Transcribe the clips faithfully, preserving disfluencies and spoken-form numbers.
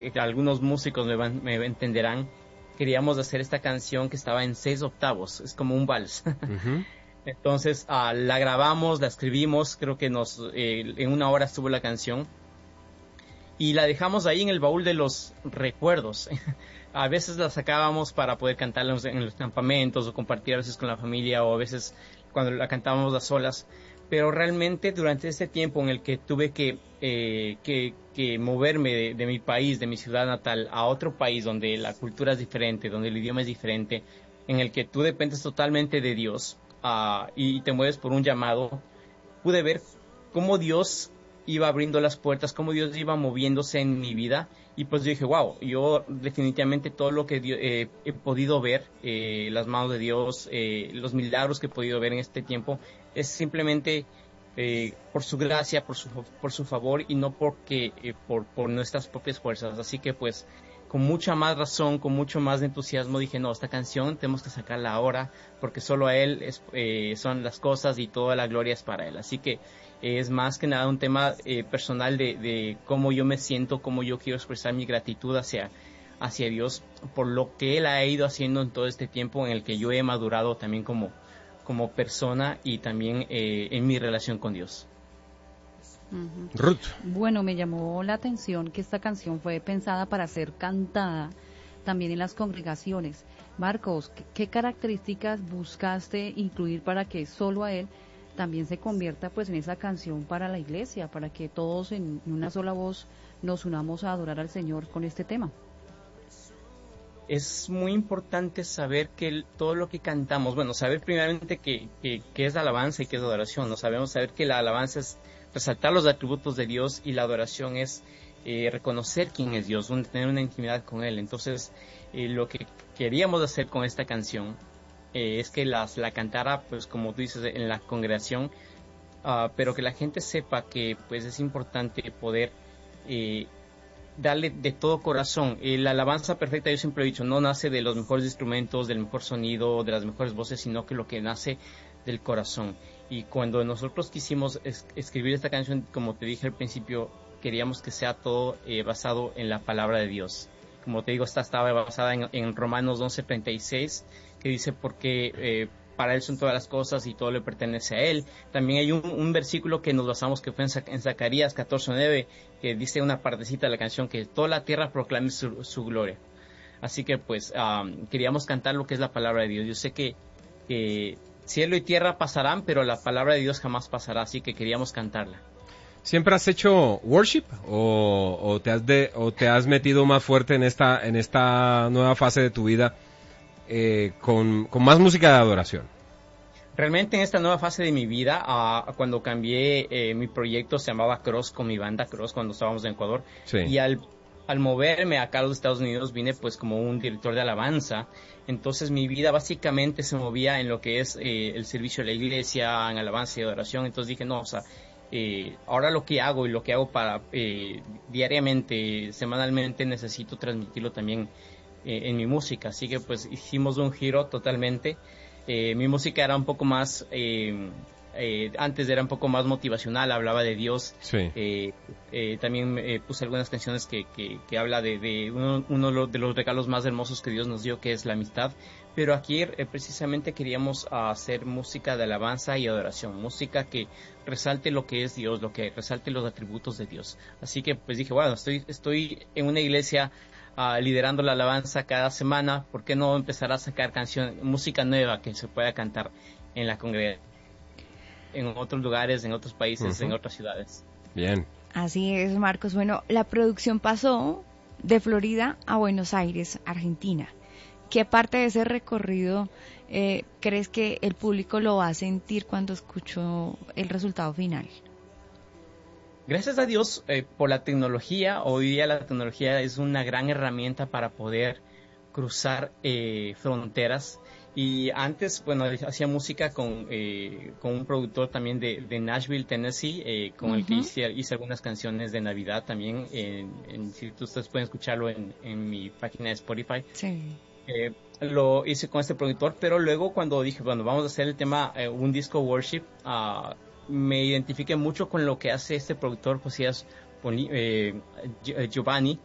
algunos músicos me, van, me entenderán, queríamos hacer esta canción que estaba en seis octavos, es como un vals. Uh-huh. Entonces uh, la grabamos, la escribimos, creo que nos eh, en una hora estuvo la canción y la dejamos ahí en el baúl de los recuerdos. A veces la sacábamos para poder cantarla en los campamentos o compartir a veces con la familia o a veces cuando la cantábamos a solas. Pero realmente durante este tiempo en el que tuve que, eh, que, que moverme de, de mi país, de mi ciudad natal, a otro país donde la cultura es diferente, donde el idioma es diferente, en el que tú dependes totalmente de Dios uh, y te mueves por un llamado, pude ver cómo Dios iba abriendo las puertas, cómo Dios iba moviéndose en mi vida. Y pues yo dije, wow, yo definitivamente todo lo que eh, he podido ver, eh, las manos de Dios, eh, los milagros que he podido ver en este tiempo, es simplemente eh, por su gracia, por su, por su favor y no porque eh, por, por nuestras propias fuerzas. Así que pues con mucha más razón, con mucho más entusiasmo dije, no, esta canción tenemos que sacarla ahora porque solo a Él es, eh, son las cosas y toda la gloria es para Él. Así que es más que nada un tema eh, personal de, de cómo yo me siento, cómo yo quiero expresar mi gratitud hacia, hacia Dios por lo que Él ha ido haciendo en todo este tiempo en el que yo he madurado también como, como persona y también eh, en mi relación con Dios. Uh-huh. Ruth. Bueno, me llamó la atención que esta canción fue pensada para ser cantada también en las congregaciones. Marcos, ¿qué, qué características buscaste incluir para que solo a Él también se convierta pues en esa canción para la iglesia, para que todos en una sola voz nos unamos a adorar al Señor con este tema? Es muy importante saber que el, todo lo que cantamos, bueno, saber primeramente que, que, que es la alabanza y que es la adoración, ¿no? Sabemos saber que la alabanza es resaltar los atributos de Dios y la adoración es eh, reconocer quién es Dios, un, tener una intimidad con Él. Entonces, eh, lo que queríamos hacer con esta canción Eh, es que las, la cantara, pues como tú dices, en la congregación, uh, pero que la gente sepa que pues es importante poder eh, darle de todo corazón. Eh, la alabanza perfecta, yo siempre he dicho, no nace de los mejores instrumentos, del mejor sonido, de las mejores voces, sino que lo que nace del corazón. Y cuando nosotros quisimos es, escribir esta canción, como te dije al principio, queríamos que sea todo eh, basado en la palabra de Dios. Como te digo, esta estaba basada en, en Romanos once treinta y seis, que dice porque eh, para Él son todas las cosas y todo le pertenece a Él. También hay un, un versículo que nos basamos que fue en, en Zacarías catorce nueve, que dice una partecita de la canción que toda la tierra proclame su, su gloria. Así que pues um, queríamos cantar lo que es la palabra de Dios. Yo sé que, que cielo y tierra pasarán, pero la palabra de Dios jamás pasará, así que queríamos cantarla. ¿Siempre has hecho worship o, o te has de, o te has metido más fuerte en esta en esta nueva fase de tu vida eh, con, con más música de adoración? Realmente en esta nueva fase de mi vida, uh, cuando cambié eh, mi proyecto, se llamaba Cross, con mi banda Cross, cuando estábamos en Ecuador, sí. Y al, al moverme acá a los Estados Unidos vine pues como un director de alabanza. Entonces mi vida básicamente se movía en lo que es eh, el servicio de la iglesia, en alabanza y adoración. Entonces dije, no, o sea, Eh, ahora lo que hago y lo que hago para eh, diariamente, semanalmente, necesito transmitirlo también eh, en mi música. Así que pues hicimos un giro totalmente. Eh, mi música era un poco más, eh, eh, antes era un poco más motivacional, hablaba de Dios. Sí. Eh, eh, también eh, puse algunas canciones que, que, que habla de, de uno, uno de los regalos más hermosos que Dios nos dio, que es la amistad. Pero aquí eh, precisamente queríamos uh, hacer música de alabanza y adoración, música que resalte lo que es Dios, lo que resalte los atributos de Dios. Así que pues dije, bueno, estoy, estoy en una iglesia uh, liderando la alabanza cada semana, ¿por qué no empezar a sacar canción, música nueva que se pueda cantar en la congregación, en otros lugares, en otros países, uh-huh. en otras ciudades? Bien. Así es, Marcos. Bueno, la producción pasó de Florida a Buenos Aires, Argentina. ¿Qué parte de ese recorrido eh, crees que el público lo va a sentir cuando escuchó el resultado final? Gracias a Dios eh, por la tecnología. Hoy día la tecnología es una gran herramienta para poder cruzar eh, fronteras. Y antes, bueno, hacía música con, eh, con un productor también de, de Nashville, Tennessee, eh, con uh-huh. el que hice, hice algunas canciones de Navidad también. En, en, si ustedes pueden escucharlo en, en mi página de Spotify. Sí. Eh, lo hice con este productor, pero luego cuando dije, bueno, vamos a hacer el tema, eh, un disco worship, uh, me identifiqué mucho con lo que hace este productor, Josías eh, Giovanni,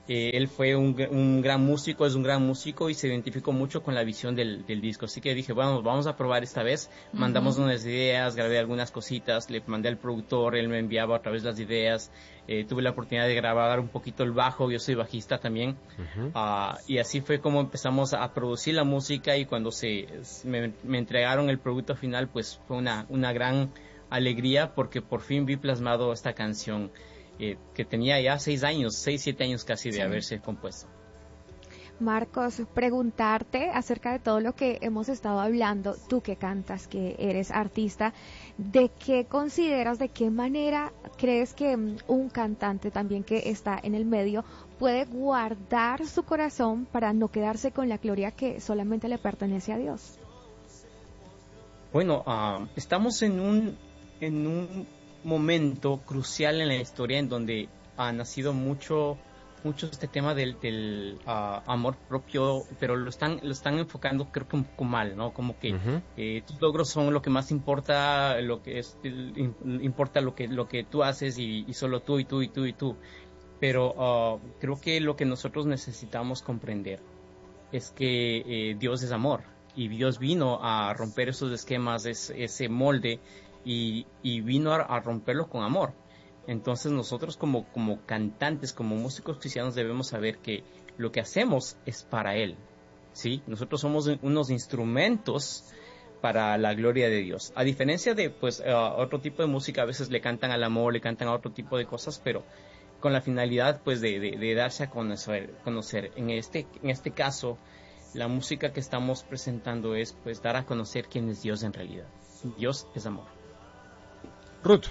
Eh, él fue un, un gran músico, es un gran músico y se identificó mucho con la visión del, del disco. Así que dije, bueno, vamos a probar esta vez. Uh-huh. Mandamos unas ideas, grabé algunas cositas, le mandé al productor, él me enviaba otra vez las ideas. Eh, tuve la oportunidad de grabar un poquito el bajo, yo soy bajista también. Uh-huh. Uh, y así fue como empezamos a producir la música, y cuando se me, me entregaron el producto final, pues fue una, una gran alegría, porque por fin vi plasmado esta canción. Eh, que tenía ya seis años, seis, siete años casi de sí. haberse compuesto. Marcos, preguntarte acerca de todo lo que hemos estado hablando, tú que cantas, que eres artista, ¿de qué consideras, de qué manera crees que un cantante también que está en el medio puede guardar su corazón para no quedarse con la gloria que solamente le pertenece a Dios? Bueno, uh, estamos en un, en un momento crucial en la historia en donde ha nacido mucho mucho este tema del, del uh, amor propio, pero lo están lo están enfocando creo que un poco mal, ¿no? Como que uh-huh. eh, tus logros son lo que más importa, lo que es el, importa lo que lo que tú haces y, y solo tú y tú y tú y tú. Pero uh, creo que lo que nosotros necesitamos comprender es que eh, Dios es amor, y Dios vino a romper esos esquemas, ese, ese molde. Y, y vino a, a romperlo con amor. Entonces nosotros como, como cantantes, como músicos cristianos, debemos saber que lo que hacemos es para Él, ¿sí? Nosotros somos unos instrumentos para la gloria de Dios. A diferencia de pues uh, otro tipo de música, a veces le cantan al amor, le cantan a otro tipo de cosas, pero con la finalidad pues de, de, de darse a conocer, conocer. En este, en este caso, la música que estamos presentando es pues dar a conocer quién es Dios en realidad. Dios es amor. Ruth.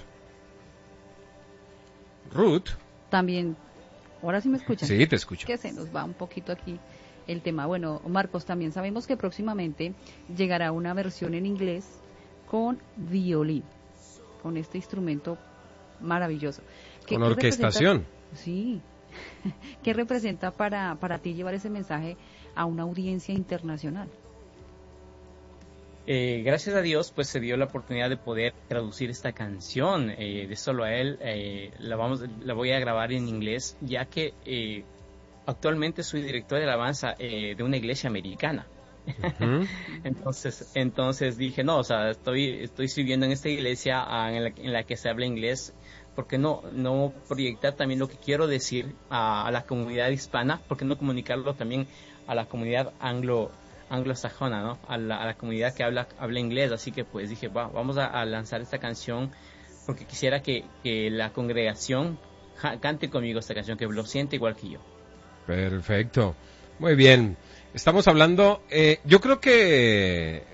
Ruth. También, ahora sí me escuchan. Sí, te escucho. Que se nos va un poquito aquí el tema. Bueno, Marcos, también sabemos que próximamente llegará una versión en inglés con violín, con este instrumento maravilloso. Con orquestación. Sí. ¿Qué representa para, para ti llevar ese mensaje a una audiencia internacional? Eh, gracias a Dios pues se dio la oportunidad de poder traducir esta canción eh, de Solo a Él. eh, la vamos la voy a grabar en inglés, ya que eh, actualmente soy director de alabanza eh, de una iglesia americana. Uh-huh. entonces entonces dije no, o sea, estoy estoy sirviendo en esta iglesia uh, en, la, en la que se habla inglés, porque no no proyectar también lo que quiero decir a, a la comunidad hispana, porque no comunicarlo también a la comunidad anglo anglosajona, ¿no? A la, a la comunidad que habla habla inglés. Así que pues dije, va, vamos a, a lanzar esta canción, porque quisiera que, que la congregación ja, cante conmigo esta canción, que lo siente igual que yo. Perfecto, muy bien. Estamos hablando, eh, yo creo que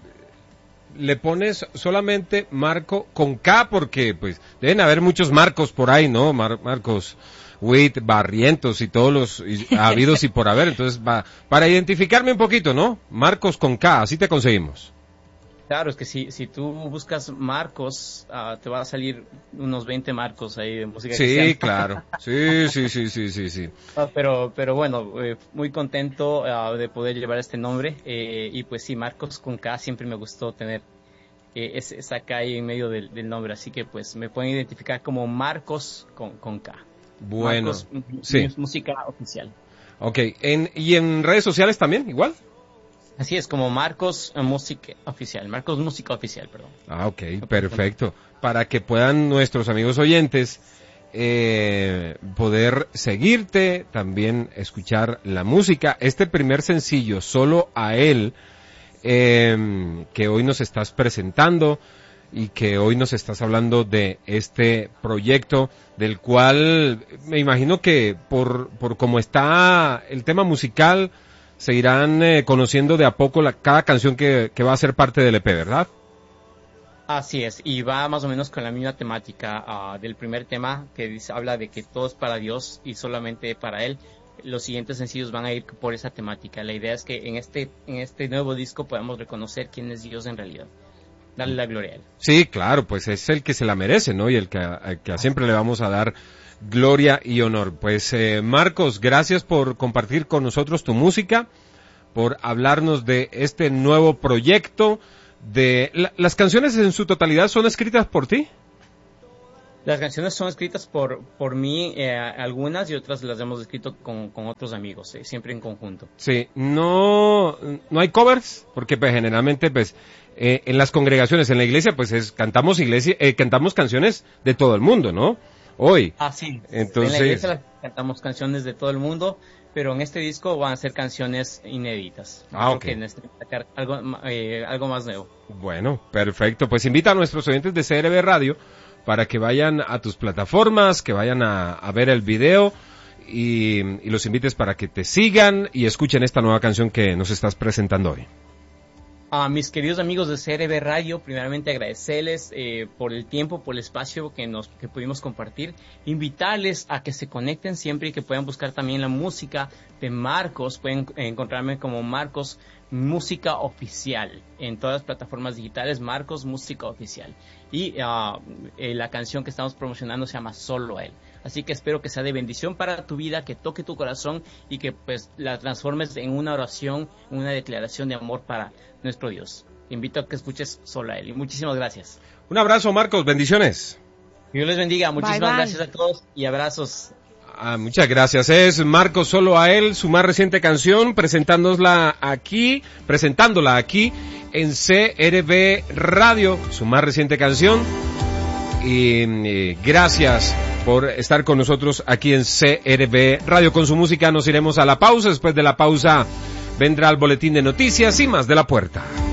le pones solamente Marco con K, porque pues deben haber muchos Marcos por ahí, ¿no? Mar- Marcos Witt, Barrientos y todos los y, habidos y por haber. Entonces, va, para identificarme un poquito, ¿no? Marcos con K, así te conseguimos. Claro, es que si si tú buscas Marcos, uh, te va a salir unos veinte Marcos ahí de música Sí, cristiana. claro. Sí, sí, sí, sí, sí, sí. Uh, pero pero bueno, eh, muy contento uh, de poder llevar este nombre. Eh, y pues sí, Marcos con K, siempre me gustó tener eh, esa, esa K ahí en medio del, del nombre. Así que pues me pueden identificar como Marcos con, con K. Bueno, Marcos, sí. Música oficial. Ok, en, ¿y en redes sociales también, igual? Así es, como Marcos uh, Música Oficial, Marcos Música Oficial, perdón. Ah, ok, perfecto. Para que puedan nuestros amigos oyentes eh, poder seguirte, también escuchar la música. Este primer sencillo, Solo a Él, eh, que hoy nos estás presentando y que hoy nos estás hablando de este proyecto, del cual me imagino que por, por cómo está el tema musical, se irán eh, conociendo de a poco la, cada canción que, que va a ser parte del E P, ¿verdad? Así es, y va más o menos con la misma temática uh, del primer tema, que dice, habla de que todo es para Dios y solamente para Él. Los siguientes sencillos van a ir por esa temática. La idea es que en este, en este nuevo disco podamos reconocer quién es Dios en realidad. Darle la gloria a Él. Sí, claro, pues es el que se la merece, ¿no? Y el que, el que siempre le vamos a dar gloria y honor. Pues eh, Marcos, gracias por compartir con nosotros tu música, por hablarnos de este nuevo proyecto. De la, ¿Las canciones en su totalidad son escritas por ti? Las canciones son escritas por por mí, eh, algunas, y otras las hemos escrito con, con otros amigos, eh, siempre en conjunto. Sí, no, no hay covers, porque pues generalmente pues eh, en las congregaciones, en la iglesia, pues es, cantamos iglesia, eh, cantamos canciones de todo el mundo, ¿no? Hoy. Ah, sí. Entonces, en la iglesia cantamos canciones de todo el mundo, pero en este disco van a ser canciones inéditas. Ah, ok. Que necesito sacar algo, eh, algo más nuevo. Bueno, perfecto. Pues invita a nuestros oyentes de C R B Radio para que vayan a tus plataformas, que vayan a, a ver el video y, y los invites para que te sigan y escuchen esta nueva canción que nos estás presentando hoy. A mis queridos amigos de C R B Radio, primeramente agradecerles eh, por el tiempo, por el espacio que nos que pudimos compartir, invitarles a que se conecten siempre y que puedan buscar también la música de Marcos. Pueden encontrarme como Marcos Música Oficial en todas las plataformas digitales, Marcos Música Oficial. Y uh, eh, la canción que estamos promocionando se llama Solo a Él. Así que espero que sea de bendición para tu vida, que toque tu corazón y que pues la transformes en una oración, una declaración de amor para nuestro Dios. Te invito a que escuches Solo a Él. Y muchísimas gracias. Un abrazo, Marcos, bendiciones. Dios les bendiga, muchísimas Bye, bye. gracias a todos y abrazos. Ah, muchas gracias. Es Marcos Solo a Él, su más reciente canción, presentándola aquí, presentándola aquí en C R B Radio, su más reciente canción. Y eh, gracias por estar con nosotros aquí en C R B Radio. Con su música nos iremos a la pausa. Después de la pausa vendrá el boletín de noticias y más de la puerta.